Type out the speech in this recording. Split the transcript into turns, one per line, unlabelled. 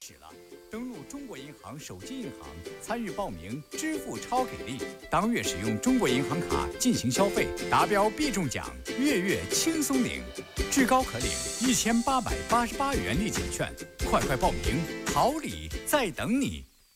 始了，登录中国银行手机银行参与报名，支付超给力。当月使用中国银行卡进行消费，达标必中奖，月月轻松领，至高可领1888元立减券。快快报名，好礼在等你！